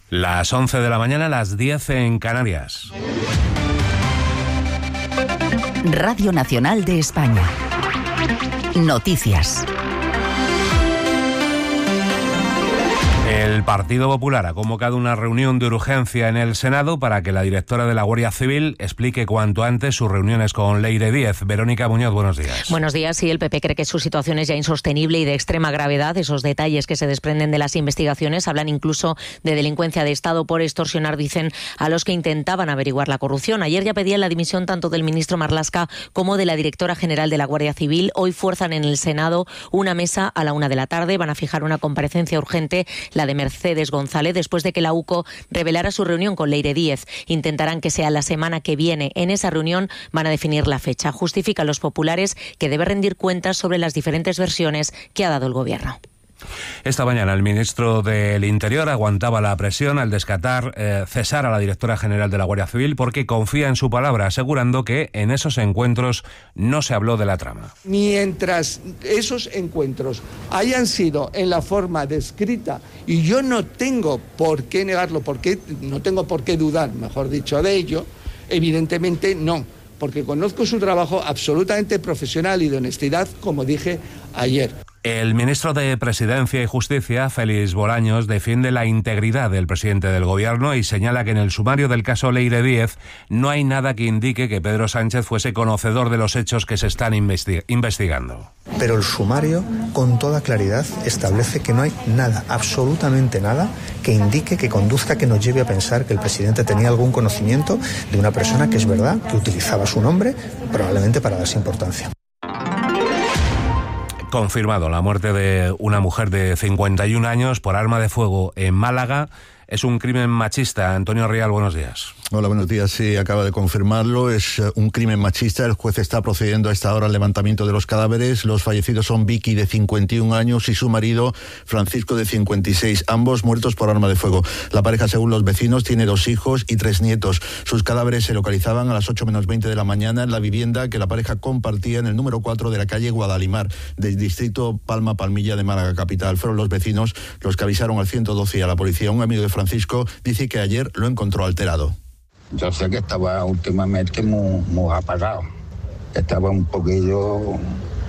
Las 11 de la mañana, las 10 en Canarias. Radio Nacional de España. Noticias. El Partido Popular ha convocado una reunión de urgencia en el Senado para que la directora de la Guardia Civil explique cuanto antes sus reuniones con Leire Díez. Verónica Muñoz, buenos días. Buenos días. Sí, el PP cree que su situación es ya insostenible y de extrema gravedad. Esos detalles que se desprenden de las investigaciones hablan incluso de delincuencia de Estado por extorsionar, dicen, a los que intentaban averiguar la corrupción. Ayer ya pedían la dimisión tanto del ministro Marlaska como de la directora general de la Guardia Civil. Hoy fuerzan en el Senado una mesa a la 1 de la tarde. Van a fijar una comparecencia urgente, la de Mercedes González, después de que la UCO revelara su reunión con Leire Díez. Intentarán que sea la semana que viene. En esa reunión van a definir la fecha. Justifican los populares que debe rendir cuentas sobre las diferentes versiones que ha dado el Gobierno. Esta mañana el ministro del Interior aguantaba la presión al descartar cesar a la directora general de la Guardia Civil porque confía en su palabra, asegurando que en esos encuentros no se habló de la trama. Mientras esos encuentros hayan sido en la forma descrita, y yo no tengo por qué negarlo, porque no tengo por qué dudar, mejor dicho, de ello, evidentemente no, porque conozco su trabajo absolutamente profesional y de honestidad, como dije ayer. El ministro de Presidencia y Justicia, Félix Bolaños, defiende la integridad del presidente del Gobierno y señala que en el sumario del caso Leire Díez no hay nada que indique que Pedro Sánchez fuese conocedor de los hechos que se están investigando. Pero el sumario, con toda claridad, establece que no hay nada, absolutamente nada, que indique, que conduzca, que nos lleve a pensar que el presidente tenía algún conocimiento de una persona que es verdad, que utilizaba su nombre, probablemente para darse importancia. Confirmado la muerte de una mujer de 51 años por arma de fuego en Málaga. Es un crimen machista. Antonio Rial, buenos días. Hola, buenos días. Sí, acaba de confirmarlo. Es un crimen machista. El juez está procediendo a esta hora al levantamiento de los cadáveres. Los fallecidos son Vicky, de 51 años, y su marido, Francisco, de 56. Ambos muertos por arma de fuego. La pareja, según los vecinos, tiene 2 hijos y 3 nietos. Sus cadáveres se localizaban a las 8 menos 20 de la mañana en la vivienda que la pareja compartía en el número 4 de la calle Guadalimar, del distrito Palma-Palmilla de Málaga capital. Fueron los vecinos los que avisaron al 112 y a la policía. Un amigo de Francisco dice que ayer lo encontró alterado. Yo sé que estaba últimamente muy apagado. Estaba un poquillo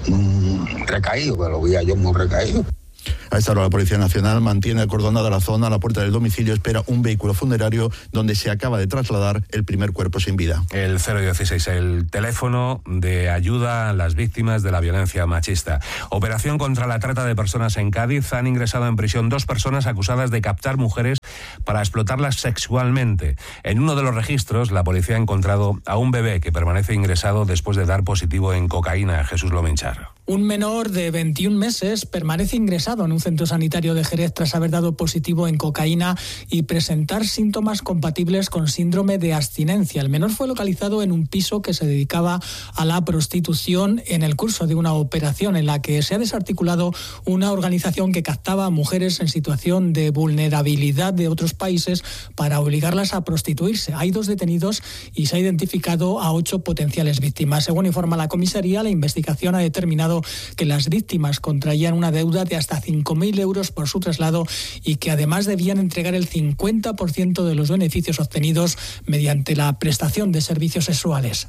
recaído, que lo veía yo muy recaído. A esta hora la Policía Nacional mantiene acordonada la zona. A la puerta del domicilio espera un vehículo funerario donde se acaba de trasladar el primer cuerpo sin vida. El 016, el teléfono de ayuda a las víctimas de la violencia machista. Operación contra la trata de personas en Cádiz. Han ingresado en prisión 2 personas acusadas de captar mujeres para explotarlas sexualmente. En uno de los registros, la policía ha encontrado a un bebé que permanece ingresado después de dar positivo en cocaína. Jesús Lominchar. Un menor de 21 meses permanece ingresado en un centro sanitario de Jerez tras haber dado positivo en cocaína y presentar síntomas compatibles con síndrome de abstinencia. El menor fue localizado en un piso que se dedicaba a la prostitución en el curso de una operación en la que se ha desarticulado una organización que captaba a mujeres en situación de vulnerabilidad de otros países para obligarlas a prostituirse. Hay 2 detenidos y se ha identificado a 8 potenciales víctimas. Según informa la comisaría, la investigación ha determinado que las víctimas contraían una deuda de hasta 5.000 euros por su traslado y que además debían entregar el 50% de los beneficios obtenidos mediante la prestación de servicios sexuales.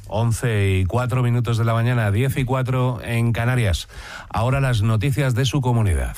11:04 de la mañana, 10:04 en Canarias. Ahora las noticias de su comunidad.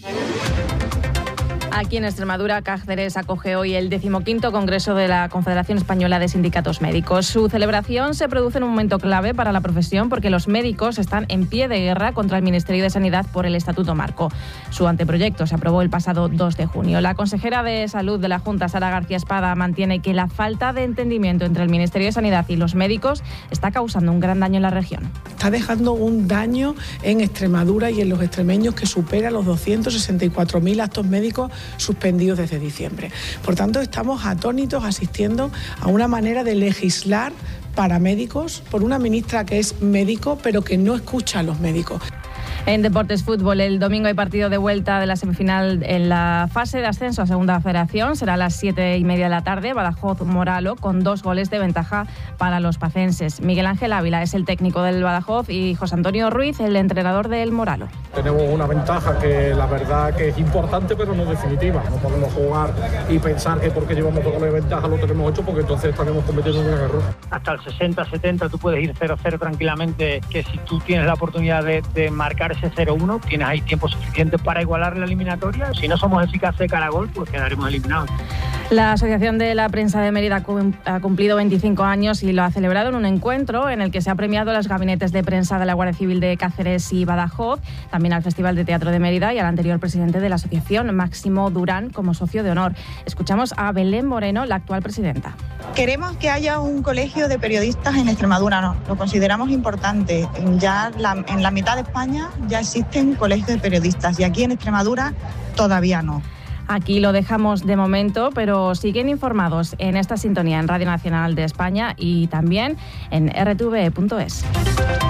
Aquí en Extremadura, Cáceres acoge hoy el 15º Congreso de la Confederación Española de Sindicatos Médicos. Su celebración se produce en un momento clave para la profesión porque los médicos están en pie de guerra contra el Ministerio de Sanidad por el Estatuto Marco. Su anteproyecto se aprobó el pasado 2 de junio. La consejera de Salud de la Junta, Sara García Espada, mantiene que la falta de entendimiento entre el Ministerio de Sanidad y los médicos está causando un gran daño en la región. Está dejando un daño en Extremadura y en los extremeños que supera los 264.000 actos médicos suspendidos desde diciembre. Por tanto, estamos atónitos asistiendo a una manera de legislar para médicos por una ministra que es médico pero que no escucha a los médicos. En deportes fútbol, el domingo hay partido de vuelta de la semifinal en la fase de ascenso a Segunda Federación. Será a las 7:30 de la tarde, Badajoz-Moralo, con 2 goles de ventaja para los pacenses. Miguel Ángel Ávila es el técnico del Badajoz y José Antonio Ruiz, el entrenador del Moralo. Tenemos una ventaja que la verdad que es importante, pero no definitiva. No podemos jugar y pensar que porque llevamos 2 goles de ventaja lo tenemos hecho, porque entonces estaremos cometiendo un gran error. Hasta el 60-70 tú puedes ir 0-0 tranquilamente, que si tú tienes la oportunidad de marcar ese 0-1, tienes ahí tiempo suficiente para igualar la eliminatoria. Si no somos eficaces de cara a gol, pues quedaremos eliminados. La Asociación de la Prensa de Mérida ha cumplido 25 años y lo ha celebrado en un encuentro en el que se ha premiado a los gabinetes de prensa de la Guardia Civil de Cáceres y Badajoz, también al Festival de Teatro de Mérida y al anterior presidente de la asociación, Máximo Durán, como socio de honor. Escuchamos a Belén Moreno, la actual presidenta. Queremos que haya un colegio de periodistas en Extremadura, ¿no? Lo consideramos importante. Ya en la mitad de España ya existen colegios de periodistas y aquí en Extremadura todavía no. Aquí lo dejamos de momento, pero siguen informados en esta sintonía en Radio Nacional de España y también en rtve.es.